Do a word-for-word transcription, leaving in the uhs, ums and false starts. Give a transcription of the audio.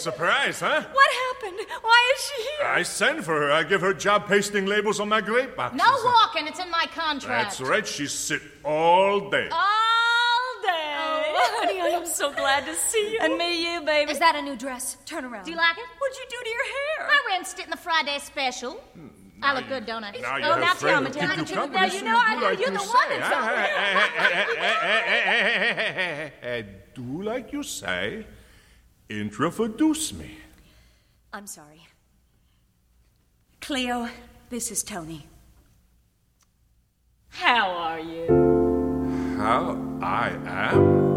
surprise, huh? What happened? Why is she here? I send for her. I give her job pasting labels on my grape boxes. No walking. It's in my contract. That's right. She sit all day. All day. Oh, honey, I am so glad to see you. And me, you, baby. Is that a new dress? Turn around. Do you like it? What'd you do to your hair? I rinsed it in the Friday special. Hmm. I look good, don't I? Now Oh, you're now afraid tell me, to tell keep me. you company, Now, so you know I do know like you're you the one say. that's I, I, I, I, do like you say. Introduce me. I'm sorry. Cleo, this is Tony. How are you? How I am?